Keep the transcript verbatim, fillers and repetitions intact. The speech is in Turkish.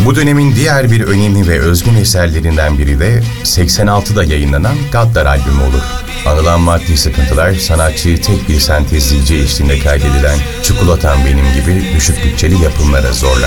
Bu dönemin diğer bir önemli ve özgün eserlerinden biri de seksen altıda yayınlanan Gaddar albümü olur. Anılan maddi sıkıntılar sanatçıyı tek bir sentezleyici eşliğinde kaydedilen Çikolatam Benim gibi düşük bütçeli yapımlara zorlar.